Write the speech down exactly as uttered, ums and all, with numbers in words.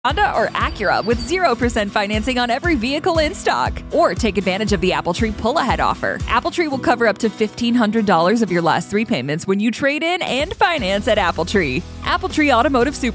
Honda or Acura with zero percent financing on every vehicle in stock. Or take advantage of the AppleTree pull-ahead offer. AppleTree will cover up to fifteen hundred dollars of your last three payments when you trade in and finance at AppleTree. AppleTree Automotive Super